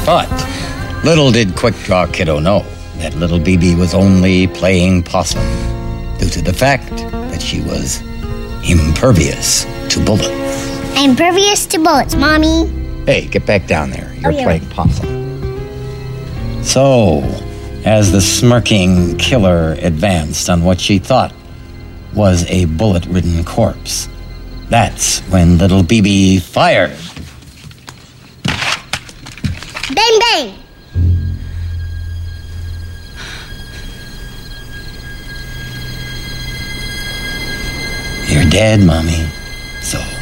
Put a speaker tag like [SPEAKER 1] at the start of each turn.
[SPEAKER 1] But little did Quick Draw Kiddo know that little BB was only playing possum due to the fact that she was impervious to bullets.
[SPEAKER 2] I'm impervious to bullets, Mommy.
[SPEAKER 1] Hey, get back down there. You're
[SPEAKER 2] yeah.
[SPEAKER 1] playing possum. So, as the smirking killer advanced on what she thought was a bullet-ridden corpse, that's when little BB fired.
[SPEAKER 2] Bang, bang!
[SPEAKER 1] You're dead, Mommy. So